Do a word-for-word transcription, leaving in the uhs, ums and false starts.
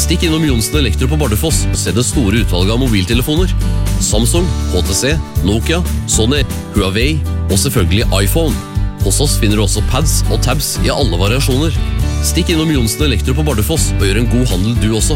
Stikk innom Johnsen Elektro på Bardufoss og se det store utvalget av mobiltelefoner. Samsung, H T C, Nokia, Sony, Huawei og selvfølgelig iPhone. Hos oss finner du også pads og tabs i alle variasjoner. Stikk innom Johnsen Elektro på Bardufoss og gjør en god handel du også.